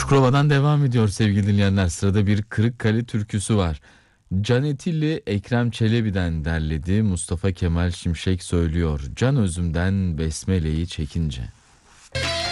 Çukurova'dan devam ediyor sevgili dinleyenler. Sırada bir Kırıkkale türküsü var. Can Etilli Ekrem Çelebi'den derledi. Mustafa Kemal Şimşek söylüyor. Can özümden besmeleyi çekince.